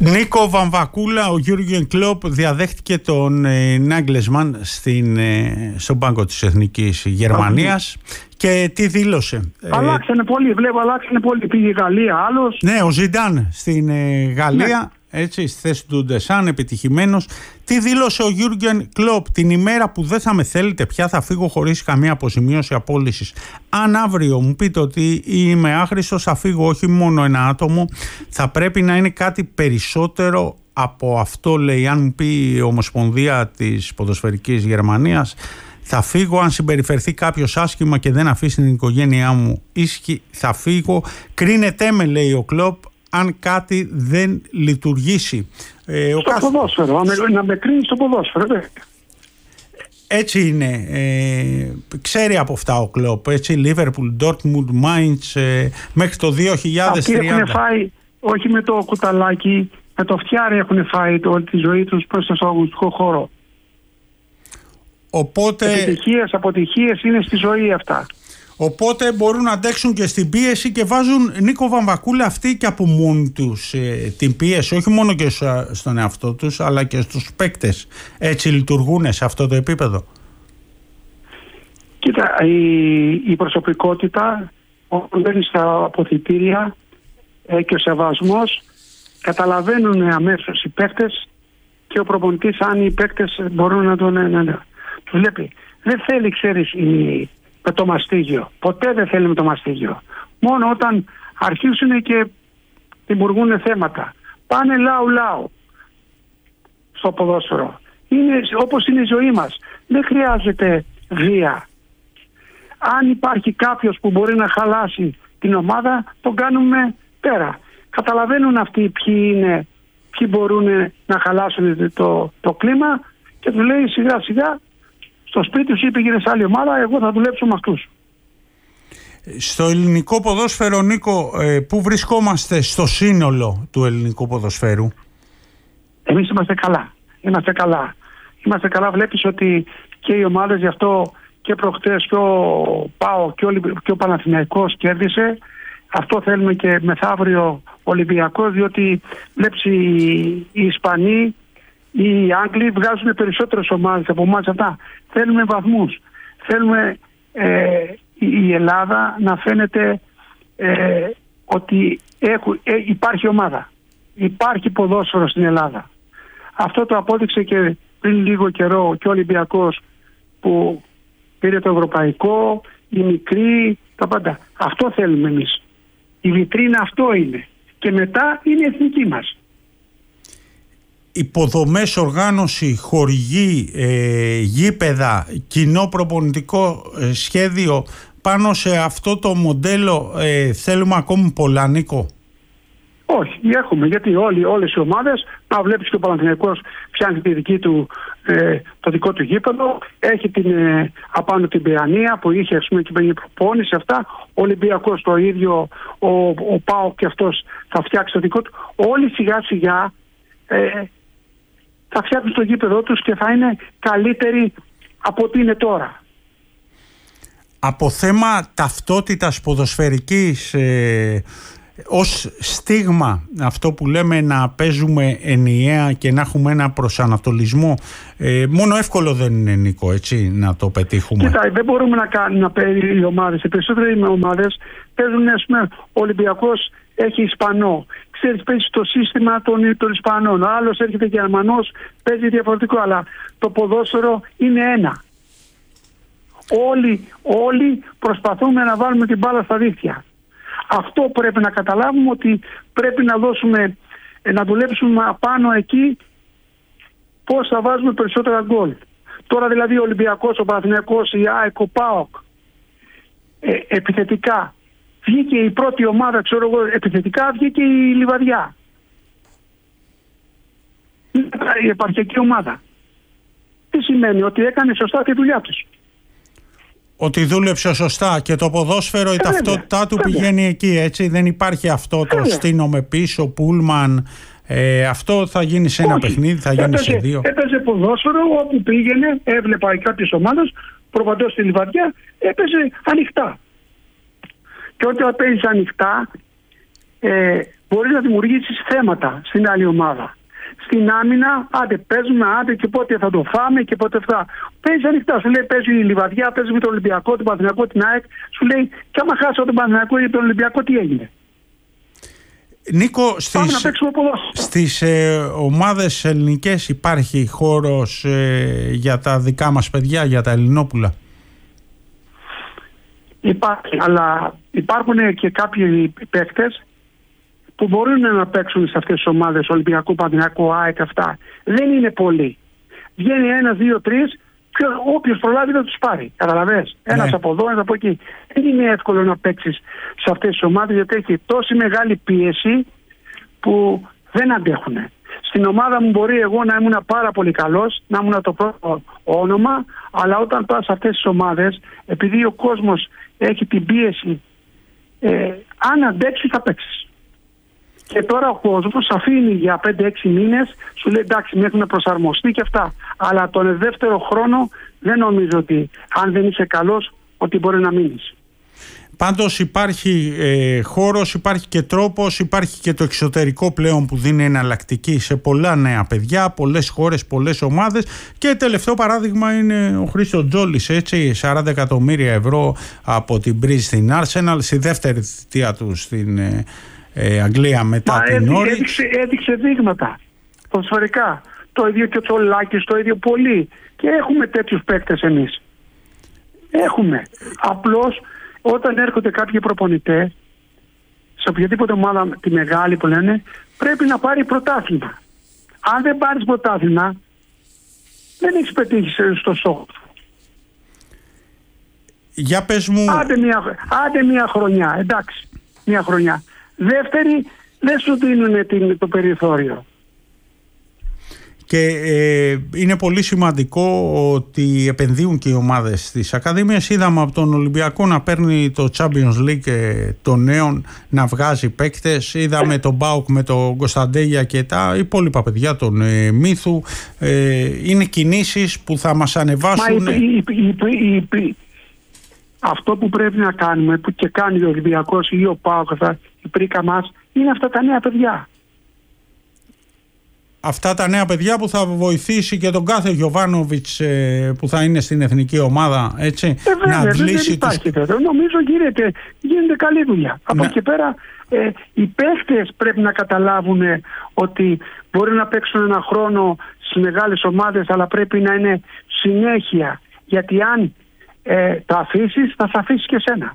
Νίκο Βαμβακούλα, ο Γιούργεν Κλοπ διαδέχτηκε τον Νάγκλεσμαν στον πάγκο της Εθνικής Γερμανίας και τι δήλωσε? Αλλάξανε πολύ, βλέπω αλλάξανε πολύ. Πήγε η Γαλλία άλλος. Ναι, ο Ζιντάν στην Γαλλία, έτσι, στη θέση του Ντεσάν, επιτυχημένος. Τι δήλωσε ο Γιούργεν Κλοπ? την ημέρα που δεν θα με θέλετε πια θα φύγω χωρίς καμία αποζημίωση απόλυσης. Αν αύριο μου πείτε ότι είμαι άχρηστος, θα φύγω, όχι μόνο ένα άτομο, θα πρέπει να είναι κάτι περισσότερο από αυτό, λέει. Αν μου πει η Ομοσπονδία της Ποδοσφαιρικής Γερμανίας, θα φύγω. Αν συμπεριφερθεί κάποιος άσχημα και δεν αφήσει την οικογένειά μου ήσυχη, θα φύγω. Κρίνετέ με, λέει ο Κλοπ, αν κάτι δεν λειτουργήσει. Στο ποδόσφαιρο, να με κρίνει στο ποδόσφαιρο. Έτσι είναι. Ξέρει από αυτά ο Κλοπ. Έτσι, Λίβερπουλ, Ντόρτμουντ, Μάιντς, μέχρι το 2030. Αυτοί έχουν φάει, όχι με το κουταλάκι, με το φτιάρι έχουν φάει όλη τη ζωή τους προς το αγωνιστικό χώρο. Οπότε, αποτυχίες είναι στη ζωή αυτά. Οπότε μπορούν να αντέξουν και στην πίεση και βάζουν, Νίκο Βαμβακούλα, αυτοί και από μόνοι τους την πίεση, όχι μόνο και στον εαυτό τους, αλλά και στους παίκτες. Έτσι λειτουργούν σε αυτό το επίπεδο. Κοίτα, η προσωπικότητα, όταν μπαίνει στα αποθητήρια και ο σεβασμός, καταλαβαίνουν αμέσως οι παίκτες και ο προπονητής, αν οι παίκτες μπορούν να τον βλέπει. Δεν θέλει, ξέρεις, με το μαστίγιο. Ποτέ δεν θέλει με το μαστίγιο. Μόνο όταν αρχίσουν και δημιουργούν θέματα. Πάνε λαου στο ποδόσφαιρο. Είναι όπως είναι η ζωή μας. Δεν χρειάζεται βία. Αν υπάρχει κάποιος που μπορεί να χαλάσει την ομάδα, τον κάνουμε πέρα. Καταλαβαίνουν αυτοί ποιοι μπορούν να χαλάσουν το κλίμα και του λέει σιγά σιγά στο σπίτι σου, πήγαινε σε άλλη ομάδα, εγώ θα δουλέψω με αυτούς. Στο ελληνικό ποδόσφαιρο, Νίκο, πού βρισκόμαστε στο σύνολο του ελληνικού ποδοσφαίρου? Εμείς είμαστε καλά. Βλέπεις ότι και οι ομάδες, γι' αυτό και προχτές και ο ΠΑΟ και ο Παναθηναϊκός κέρδισε. Αυτό θέλουμε και μεθαύριο Ολυμπιακός, διότι βλέπεις οι Ισπανοί, οι Άγγλοι βγάζουν περισσότερες ομάδες από εμάς αυτά. Θέλουμε βαθμούς. Θέλουμε η Ελλάδα να φαίνεται ότι υπάρχει ομάδα. Υπάρχει ποδόσφαιρο στην Ελλάδα. Αυτό το απόδειξε και πριν λίγο καιρό και ο Ολυμπιακός που πήρε το ευρωπαϊκό, οι μικροί, τα πάντα. Αυτό θέλουμε εμείς. Η βιτρίνα αυτό είναι. Και μετά είναι η εθνική μας. Υποδομές, οργάνωση, χορηγή, γήπεδα, κοινό προπονητικό σχέδιο, πάνω σε αυτό το μοντέλο θέλουμε ακόμη πολλά, Νίκο? Όχι, έχουμε, γιατί όλες οι ομάδες, να βλέπεις και ο Παναθηναϊκός φτιάχνει τη δική του, το δικό του γήπεδο, έχει απάνω την Παιανία που είχε, ας πούμε, και προπόνηση αυτά, ο Ολυμπιακός το ίδιο, ο ΠΑΟ και αυτός θα φτιάξει το δικό του. Όλοι σιγά σιγά θα φτιάξουν το γήπεδο τους και θα είναι καλύτεροι από ό,τι είναι τώρα. Από θέμα ταυτότητας ποδοσφαιρικής, ως στίγμα, αυτό που λέμε να παίζουμε ενιαία και να έχουμε ένα προσανατολισμό, μόνο εύκολο δεν είναι, Νίκο, έτσι, να το πετύχουμε? Κοίτα, δεν μπορούμε να παίρνει οι ομάδες. Οι περισσότερες ομάδες παίζουν, ας πούμε, ο Ολυμπιακός έχει Ισπανό. Ξέρεις, παίζει το σύστημα των Ισπανών. Ο άλλος έρχεται Γερμανός, παίζει διαφορετικό. Αλλά το ποδόσφαιρο είναι ένα. Όλοι προσπαθούμε να βάλουμε την μπάλα στα δίχτυα. Αυτό πρέπει να καταλάβουμε, ότι πρέπει να δουλέψουμε απάνω εκεί πώς θα βάζουμε περισσότερα γκολ. Τώρα δηλαδή ο Ολυμπιακός, ο Παναθηναϊκός, η ΑΕΚ, ο ΠΑΟΚ επιθετικά. Βγήκε η πρώτη ομάδα, ξέρω εγώ, επιθετικά, βγήκε η Λιβαδιά. Η επαρχιακή ομάδα. Τι σημαίνει? Ότι έκανε σωστά τη δουλειά της. Ότι δούλεψε σωστά και το ποδόσφαιρο, η ταυτότητά του πηγαίνει εκεί, έτσι. Δεν υπάρχει αυτό το στείνομαι πίσω, πούλμαν. Αυτό θα γίνει σε ένα παιχνίδι, θα γίνει σε δύο. Έπαιζε ποδόσφαιρο όπου πήγαινε, έβλεπα κάποιες ομάδες, προπαντός στη Λιβαδιά, έπαιζε ανοιχτά. Και όταν παίζεις ανοιχτά, μπορεί να δημιουργήσει θέματα στην άλλη ομάδα. Στην άμυνα, άντε παίζουμε, άντε και πότε θα το φάμε και πότε αυτά. Παίζει ανοιχτά, σου λέει παίζει η Λιβαδιά, παίζει με τον Ολυμπιακό, τον Παναθηναϊκό, την ΑΕΚ. Σου λέει και άμα χάσω τον Παναθηναϊκό ή τον Ολυμπιακό, τι έγινε. Νίκο, στις ομάδες ελληνικές υπάρχει χώρος για τα δικά μας παιδιά, για τα Ελληνόπουλα? Υπάρχει, αλλά υπάρχουν και κάποιοι παίκτες που μπορούν να παίξουν σε αυτές τις ομάδες, Ολυμπιακού, Παναθηναϊκού, ΑΕΚ, αυτά. Δεν είναι πολλοί. Βγαίνει 1, 2, 3, όποιος προλάβει θα τους πάρει. Καταλαβες. Ένας από εδώ, ένας από εκεί. Δεν είναι εύκολο να παίξεις σε αυτές τις ομάδες, γιατί έχει τόση μεγάλη πίεση που δεν αντέχουν. Στην ομάδα μου μπορεί εγώ να ήμουν πάρα πολύ καλός, να ήμουν το πρώτο όνομα, αλλά όταν πας σε αυτές τις ομάδες, επειδή ο κόσμος έχει την πίεση, αν αντέξει θα παίξεις. Και τώρα ο κόσμος αφήνει για 5-6 μήνες, σου λέει εντάξει μέχρι να προσαρμοστεί και αυτά. Αλλά τον δεύτερο χρόνο δεν νομίζω ότι αν δεν είσαι καλός ότι μπορεί να μείνεις. Πάντως υπάρχει χώρος, υπάρχει και τρόπος, υπάρχει και το εξωτερικό πλέον που δίνει εναλλακτική σε πολλά νέα παιδιά, πολλές χώρες, πολλές ομάδες. Και τελευταίο παράδειγμα είναι ο Χρήστος Τζόλης, έτσι, 40 εκατομμύρια ευρώ από την Bridge στην Arsenal, στη δεύτερη θητεία του στην Αγγλία μετά την Norwich. Έδειξε δείγματα ποδοσφαιρικά. Το ίδιο και ο Τσολάκης, το ίδιο πολύ. Και έχουμε τέτοιους παίκτες εμείς. Έχουμε. Απλώς όταν έρχονται κάποιοι προπονητές σε οποιαδήποτε ομάδα τη μεγάλη που λένε, πρέπει να πάρει πρωτάθλημα. Αν δεν πάρεις πρωτάθλημα, δεν έχεις πετύχει στο στόχο. Για πες μου... Άντε μια χρονιά, εντάξει, μια χρονιά. Δεύτερη, δεν σου δίνουν το περιθώριο. Και είναι πολύ σημαντικό ότι επενδύουν και οι ομάδες της Ακαδημίας. Είδαμε από τον Ολυμπιακό να παίρνει το Champions League των νέων, να βγάζει παίκτες. Είδαμε τον ΠΑΟΚ με τον Κωνσταντέλια και τα υπόλοιπα παιδιά των Μύθου. Είναι κινήσεις που θα μας ανεβάσουν. Αυτό που πρέπει να κάνουμε, που και κάνει ο Ολυμπιακός ή ο ΠΑΟΚ, η πρίκα μας, είναι αυτά τα νέα παιδιά. Αυτά τα νέα παιδιά που θα βοηθήσει και τον κάθε Γιοβάνοβιτς που θα είναι στην εθνική ομάδα, έτσι, να αντλήσει τους... Νομίζω γίνεται καλή δουλειά. Από εκεί πέρα οι παίχτες πρέπει να καταλάβουν ότι μπορεί να παίξουν ένα χρόνο στις μεγάλες ομάδες, αλλά πρέπει να είναι συνέχεια. Γιατί αν τα αφήσεις, θα σε αφήσει και σένα.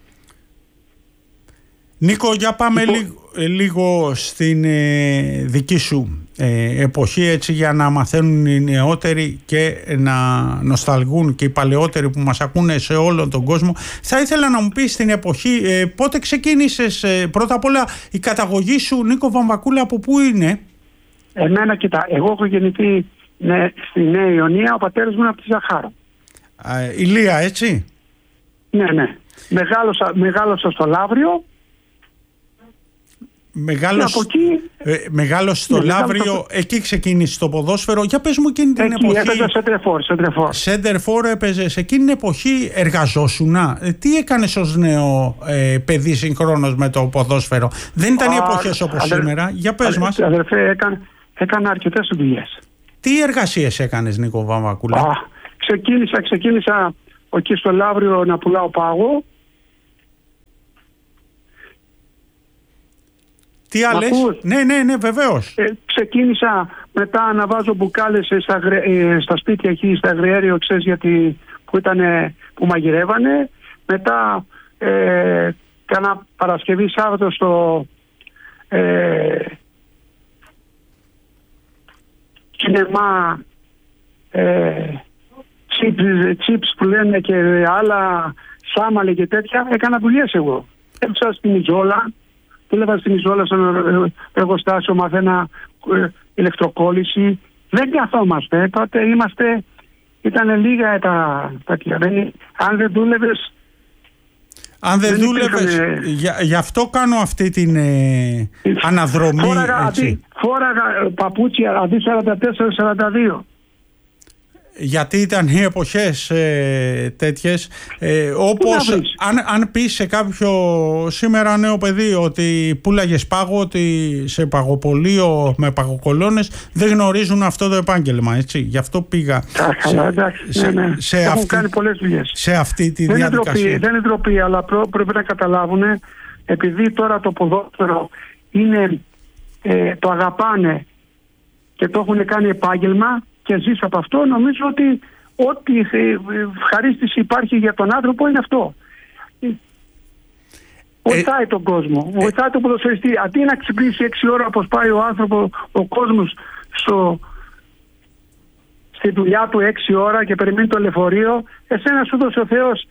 Νίκο, για πάμε λίγο στην δική σου εποχή, έτσι, για να μαθαίνουν οι νεότεροι και να νοσταλγούν και οι παλαιότεροι που μας ακούνε σε όλον τον κόσμο. Θα ήθελα να μου πεις στην εποχή πότε ξεκίνησες, πρώτα απ' όλα η καταγωγή σου, Νίκο Βαμβακούλα, από πού είναι? Εμένα, κοιτά, εγώ έχω γεννηθεί στη Νέα Ιωνία, ο πατέρας μου είναι από τη Ζαχάρα. Ηλία, έτσι? Ναι. Μεγάλωσα στο Λαύριο. Μεγάλος στο Λαύριο, εκεί ξεκίνησε το ποδόσφαιρο. Για πες μου εκείνη την εποχή. Έπαιζα σέντερφορ έπαιζες. Εκείνη την εποχή εργαζόσουνα? Τι έκανες ως νέο παιδί συγχρόνως με το ποδόσφαιρο? Δεν ήταν οι εποχές όπως σήμερα. Για πες μας. Αδερφέ, έκανα αρκετές δουλειές. Τι εργασίες έκανες, Νίκο Βαμβακούλα? Ξεκίνησα εκεί στο Λαύριο να πουλάω πάγο. Τι άλλες? Ναι, βεβαίως. Ξεκίνησα μετά να βάζω μπουκάλες στα σπίτια εκεί, στα αγριέριο, ξέρεις, γιατί που μαγειρεύανε. Μετά κάνα Παρασκευή Σάββατο στο κινεμά, chips που λένε και άλλα, σάμαλε και τέτοια. Έκανα δουλειές εγώ. Έπαιξα στην Ιζόλα. Δούλευα στην Ιζόλα στο εργοστάσιο, μαθαίνα ηλεκτροκόλληση. Δεν καθόμαστε. Τότε ήταν λίγα τα κλειδιά. Αν δεν δούλευες... γι' αυτό κάνω αυτή την αναδρομή. Φόραγα παπούτσια αντί 44-42. Γιατί ήταν οι εποχές τέτοιες, όπως αν πεις σε κάποιο σήμερα νέο παιδί ότι πουλάγες πάγο, ότι σε παγοπολείο με παγοκολόνες, δεν γνωρίζουν αυτό το επάγγελμα, έτσι. Γι' αυτό πήγα έχουν κάνει πολλές δουλειές. Σε αυτή τη διαδικασία. Δεν είναι ντροπή, αλλά πρέπει να καταλάβουν, επειδή τώρα το ποδόσφαιρο είναι, το αγαπάνε και το έχουν κάνει επάγγελμα και ζεις από αυτό, νομίζω ότι ό,τι ευχαρίστηση υπάρχει για τον άνθρωπο είναι αυτό. Βοηθάει τον κόσμο, βοηθάει τον ποδοσφαιριστή. Αντί να ξυπνήσει 6 ώρα όπως πάει ο κόσμος στη δουλειά του 6 ώρα και περιμένει το λεωφορείο, εσένα σου δώσε ο Θεός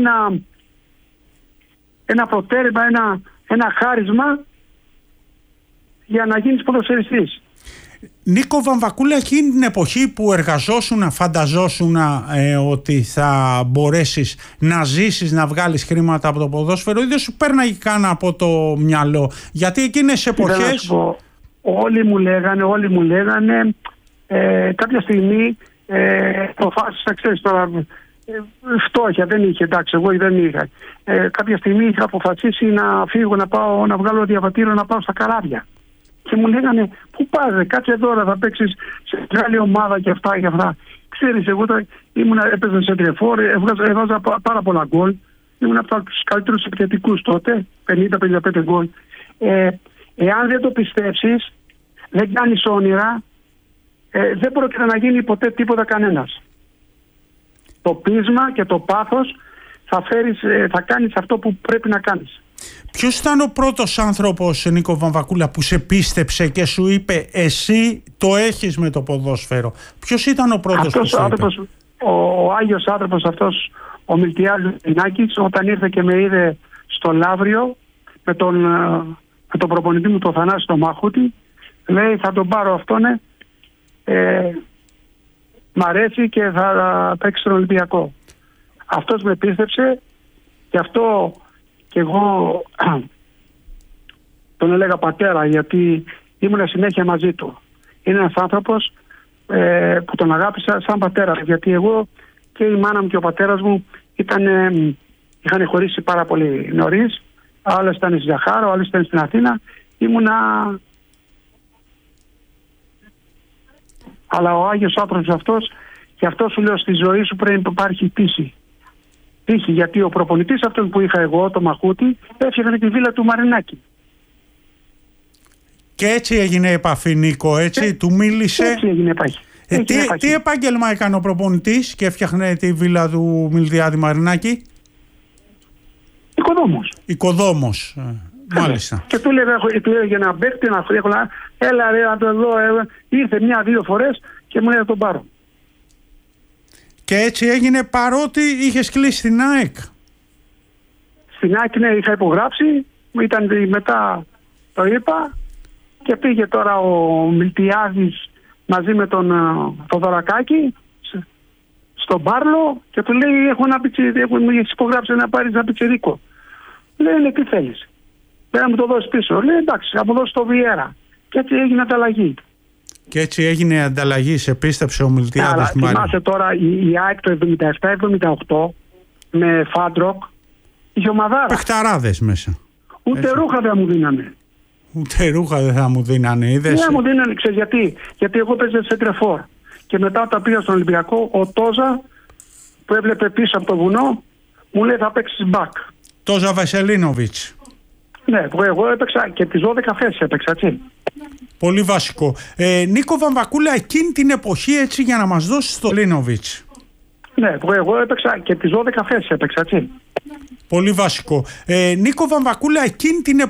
ένα προτέρημα, ένα χάρισμα για να γίνεις ποδοσφαιριστής. Νίκο Βαμβακούλα, εκείνη την εποχή που εργαζόσουν, φανταζόσουν ότι θα μπορέσεις να ζήσεις, να βγάλεις χρήματα από το ποδόσφαιρο, ή δεν σου πέρναγε καν από το μυαλό? Γιατί εκείνες εποχές... Όλοι μου λέγανε κάποια στιγμή αποφάσισα, ξέρεις τώρα, φτώχεια δεν είχε, εντάξει, εγώ δεν είχα. Κάποια στιγμή είχα αποφασίσει να φύγω, να πάω, να βγάλω διαβατήριο, να πάω στα καράβια. Και μου λέγανε, πού πας, κάτσε τώρα, θα παίξεις σε μεγάλη ομάδα και αυτά και αυτά. Ξέρεις, εγώ έπαιζα σε τρεφόρ, έβαζα πάρα πολλά γκολ. Ήμουν από τους καλύτερους επιθετικούς τότε, 50-55 γκολ. Εάν δεν το πιστέψεις, δεν κάνεις όνειρα, δεν πρόκειται να γίνει ποτέ τίποτα κανένας. Το πείσμα και το πάθος θα κάνεις αυτό που πρέπει να κάνεις. Ποιος ήταν ο πρώτος άνθρωπος, Νίκο Βαμβακούλα, που σε πίστεψε και σου είπε εσύ το έχεις με το ποδόσφαιρο? Ποιος ήταν ο πρώτος που σου είπε? Ο Άγιος άνθρωπος αυτός, ο Μιλτιάδης Μαρινάκης, όταν ήρθε και με είδε στο Λαύριο με τον προπονητή μου, τον Θανάση τον Μαχούτη, λέει θα τον πάρω αυτόν, μ' αρέσει και θα παίξει στον Ολυμπιακό. Αυτός με πίστεψε και αυτό και εγώ τον έλεγα πατέρα, γιατί ήμουν συνέχεια μαζί του. Είναι ένας άνθρωπος που τον αγάπησα σαν πατέρα, γιατί εγώ και η μάνα μου και ο πατέρας μου είχαν χωρίσει πάρα πολύ νωρίς. Άλλος ήταν στη Ζαχάρο, άλλος ήταν στην Αθήνα. Αλλά ο Άγιος άνθρωπος αυτός, και αυτό σου λέω, στη ζωή σου πρέπει να υπάρχει τύχη. Τύχη, γιατί ο προπονητής αυτόν που είχα εγώ, το Μαχούτη, έφτιαχνε τη βίλα του Μαρινάκη. Και έτσι έγινε η επαφή, Νίκο, έτσι, του μίλησε. Έτσι έγινε επαφή. Τι επάγγελμα έκανε ο προπονητής και έφτιαχνε τη βίλα του Μιλτιάδη Μαρινάκη? Οικοδόμος. Μάλιστα. Και του έλεγε να παίκτη, έλα ρε, να το δω. Ήρθε 1-2 φορές και μου λέει να τον πάρω. Και έτσι έγινε, παρότι είχες κλείσει στην ΑΕΚ? Στην ΑΕΚ, ναι, είχα υπογράψει. Μετά το είπα και πήγε τώρα ο Μιλτιάδης μαζί με τον Θοδωρακάκη στον Πάρλο και του λέει έχεις υπογράψει να πάρεις ένα πιτσιρίκο. Λέει, τι θέλεις? Πρέπει να μου το δώσεις πίσω. Λέει, εντάξει, θα μου δώσεις το Βιέρα. Και έτσι έγινε ανταλλαγή. Και έτσι έγινε ανταλλαγή, σε πίστεψε ο Μιλτιάδης. Θυμάσαι τώρα η ΑΕΚ το 77-78 με Φάντροκ, είχε ομαδάρα. Παιχταράδες μέσα. Ούτε έτσι. Ρούχα δεν μου δίνανε. Ούτε ρούχα δεν θα μου δίνανε, είδες? Δεν μου δίνανε, ξέρεις γιατί? Γιατί εγώ παίζα σε τρεφόρ. Και μετά όταν πήγα στον Ολυμπιακό, ο Τόζα που έβλεπε πίσω από το βουνό μου λέει θα παίξεις μπακ. Τόζα Βεσελίνοβιτς. Ναι, εγώ έπαιξα και τις 12 θέσεις έπαιξα, έτσι. Πολύ βασικό. Νίκο Βαμβακούλα, εκείνη την εποχή, έτσι, για να μας δώσεις το Λίνοβιτς. Ναι, εγώ έπαιξα και τις 12 θέσεις έπαιξα, έτσι. Πολύ βασικό. Νίκο Βαμβακούλα, εκείνη την